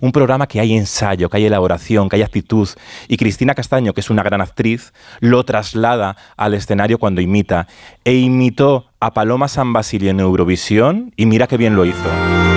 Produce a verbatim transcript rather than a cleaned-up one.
un programa que hay ensayo, que hay elaboración, que hay actitud. Y Cristina Castaño, que es una gran actriz, lo traslada al escenario cuando imita. E imitó a Paloma San Basilio en Eurovisión y mira qué bien lo hizo.